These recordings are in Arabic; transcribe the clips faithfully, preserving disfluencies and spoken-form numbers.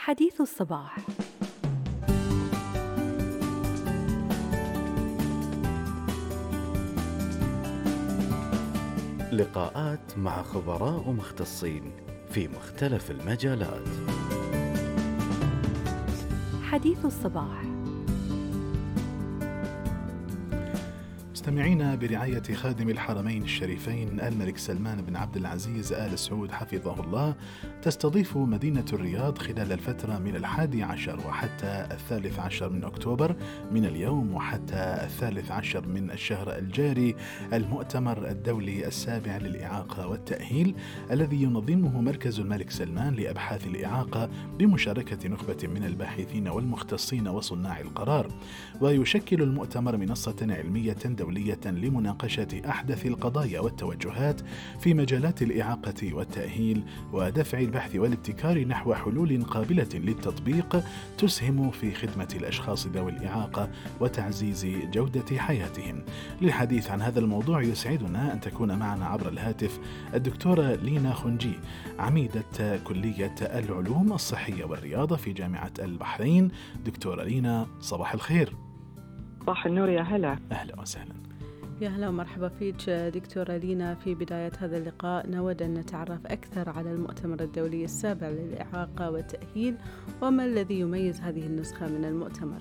حديث الصباح. لقاءات مع خبراء مختصين في مختلف المجالات. حديث الصباح. مستمعينا، برعاية خادم الحرمين الشريفين الملك سلمان بن عبد العزيز آل سعود حفظه الله، تستضيف مدينة الرياض خلال الفترة من الحادي عشر وحتى الثالث عشر من أكتوبر من اليوم وحتى الثالث عشر من الشهر الجاري المؤتمر الدولي السابع للإعاقة والتأهيل، الذي ينظمه مركز الملك سلمان لأبحاث الإعاقة بمشاركة نخبة من الباحثين والمختصين وصناع القرار. ويشكل المؤتمر منصة علمية دولية لمناقشة أحدث القضايا والتوجهات في مجالات الإعاقة والتأهيل ودفع البحث والابتكار نحو حلول قابلة للتطبيق تسهم في خدمة الأشخاص ذوي الإعاقة وتعزيز جودة حياتهم. للحديث عن هذا الموضوع يسعدنا أن تكون معنا عبر الهاتف الدكتورة لينا خنجي، عميدة كلية العلوم الصحية والرياضة في جامعة البحرين. دكتورة لينا، صباح الخير. صباح النور، يا هلا. أهلا وسهلا. يا هلا ومرحبا فيك دكتورة لينا. في بداية هذا اللقاء نود أن نتعرف أكثر على المؤتمر الدولي السابع للإعاقة والتأهيل، وما الذي يميز هذه النسخة من المؤتمر؟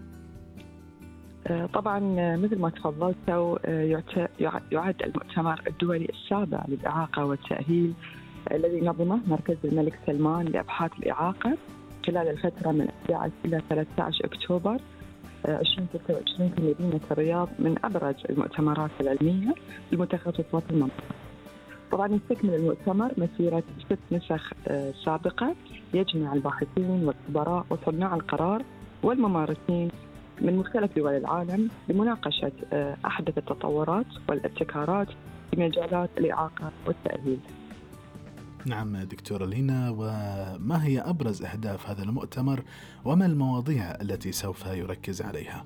طبعا مثل ما تفضلتوا، يعد المؤتمر الدولي السابع للإعاقة والتأهيل الذي نظمه مركز الملك سلمان لأبحاث الإعاقة خلال الفترة من أحد عشر إلى ثلاثة عشر أكتوبر عشرين ستة وعشرين في مدينة الرياض، من أبرز المؤتمرات العلمية المتخصصة في المنطقة. طبعا يستكمل المؤتمر مسيرة ست نسخ سابقة يجمع الباحثين والخبراء وصناع القرار والممارسين من مختلف دول العالم لمناقشة أحدث التطورات والابتكارات في مجالات الإعاقة والتأهيل. نعم دكتورة لينا، وما هي أبرز أهداف هذا المؤتمر وما المواضيع التي سوف يركز عليها؟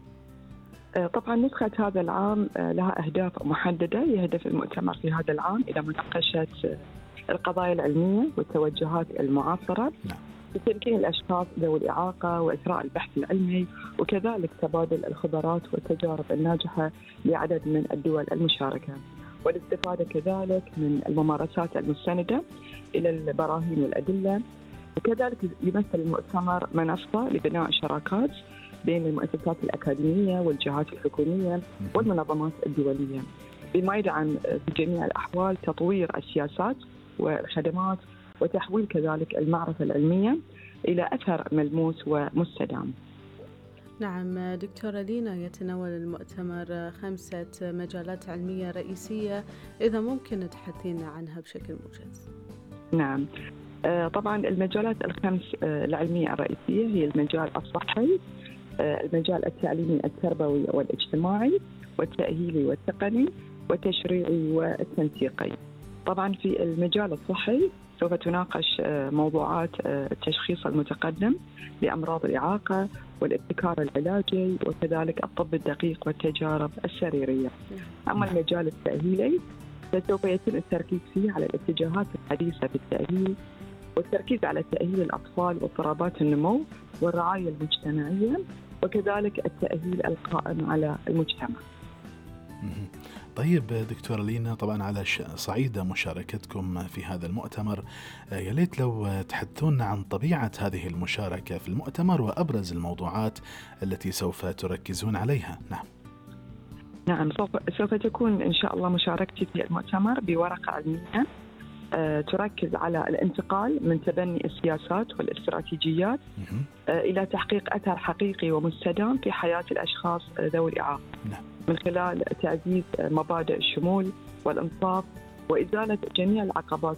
طبعا نسخة هذا العام لها أهداف محددة. يهدف المؤتمر في هذا العام إلى مناقشة القضايا العلمية والتوجهات المعاصرة، نعم. لتمكين الأشخاص ذوي الإعاقة وإثراء البحث العلمي، وكذلك تبادل الخبرات والتجارب الناجحة لعدد من الدول المشاركة، والاستفادة كذلك من الممارسات المستندة إلى البراهين والأدلة. وكذلك يمثل المؤتمر منصة لبناء شراكات بين المؤسسات الأكاديمية والجهات الحكومية والمنظمات الدولية، بما يدعم في جميع الأحوال تطوير السياسات والخدمات وتحويل كذلك المعرفة العلمية إلى أثر ملموس ومستدام. نعم دكتورة لينا، يتناول المؤتمر خمسة مجالات علمية رئيسية، إذا ممكن تحدثينا عنها بشكل موجز. نعم، طبعا المجالات الخمس العلمية الرئيسية هي المجال الصحي، المجال التعليمي التربوي والاجتماعي والتأهيلي والتقني والتشريعي والتنسيقي. طبعا في المجال الصحي سوف تناقش موضوعات التشخيص المتقدم لأمراض الإعاقة والابتكار العلاجي وكذلك الطب الدقيق والتجارب السريرية. أما المجال التأهيلي فسوف يتم التركيز فيه على الاتجاهات الحديثة في التأهيل، والتركيز على تأهيل الأطفال واضطرابات النمو والرعاية المجتمعية، وكذلك التأهيل القائم على المجتمع. طيب دكتورة لينا، طبعا على صعيد مشاركتكم في هذا المؤتمر، يا ليت لو تحدثونا عن طبيعة هذه المشاركة في المؤتمر وأبرز الموضوعات التي سوف تركزون عليها. نعم. نعم، سوف, سوف تكون إن شاء الله مشاركتي في المؤتمر بورقة علمية أه تركز على الانتقال من تبني السياسات والاستراتيجيات أه إلى تحقيق أثر حقيقي ومستدام في حياة الأشخاص ذوي الإعاقة، نعم. من خلال تعزيز مبادئ الشمول والإنصاف وإزالة جميع العقبات